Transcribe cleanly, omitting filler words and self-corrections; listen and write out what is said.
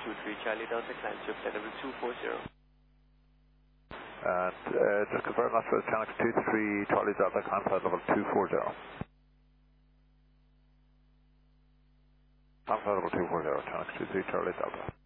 23 Charlie Delta, climb to flight level 240. And just confirm that for Channel 23 Charlie Delta, climb flight level 240. Climb flight level 240, Channel 23 Charlie Delta.